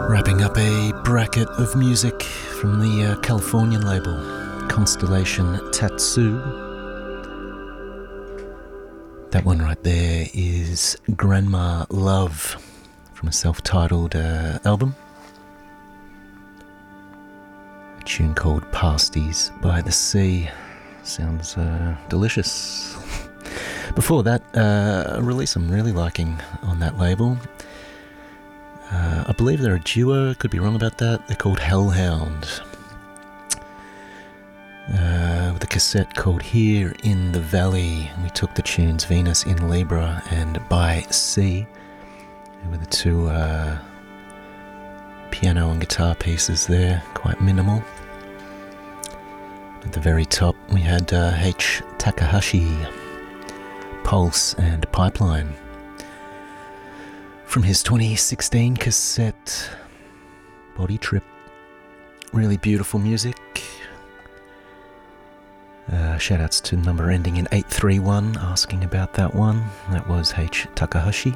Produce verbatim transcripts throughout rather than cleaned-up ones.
Wrapping up a bracket of music from the uh, Californian label Constellation Tattoo. That one right there is Grandma Love from a self-titled uh, album. A tune called Pasties by the Sea. Sounds uh, delicious. Before that, uh, a release I'm really liking on that label. Uh, I believe they're a duo, could be wrong about that. They're called Hellhound. Uh, with a cassette called Here in the Valley. We took the tunes Venus in Libra and By Sea. They were the two uh, piano and guitar pieces there, quite minimal. At the very top we had uh, H. Takahashi, Pulse and Pipeline. From his twenty sixteen cassette, Body Trip. Really beautiful music. Uh, shoutouts to number ending in eight three one, asking about that one. That was H. Takahashi.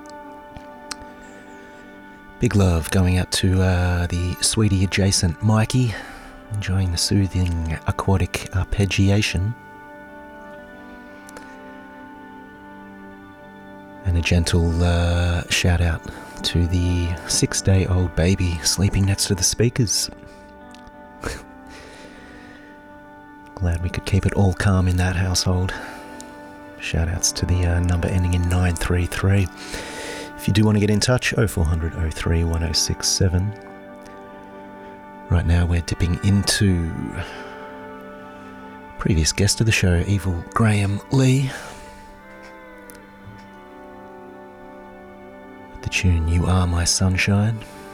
Big love going out to uh, the Sweetie adjacent Mikey, enjoying the soothing aquatic arpeggiation. And a gentle uh, shout out to the six-day-old baby sleeping next to the speakers. Glad we could keep it all calm in that household. Shout outs to the uh, number ending in nine three three. If you do want to get in touch, oh four hundred oh three one oh six seven. Right now we're dipping into previous guest of the show, Evil Graham Lee. The tune You Are My Sunshine.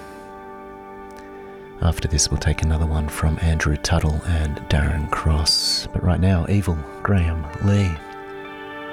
After this we'll take another one from Andrew Tuttle and Darren Cross. But right now, Evil Graham Lee.